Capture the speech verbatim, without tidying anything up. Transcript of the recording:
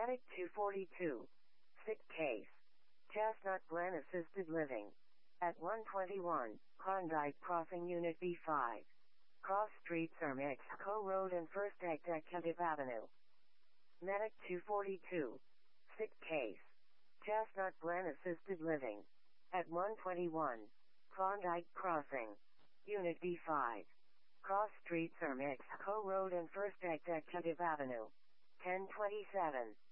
Medic two forty-two. Sick case. Chestnut Glen Assisted Living. At one twenty-one, Klondike Crossing Unit B five. Cross streets are Mexico Road and First Executive Avenue. Medic two forty-two. Sick case. Chestnut Glen Assisted Living. At one twenty-one, Klondike Crossing. Unit B five. Cross streets are Mexico Road and First Executive Avenue. ten twenty-seven.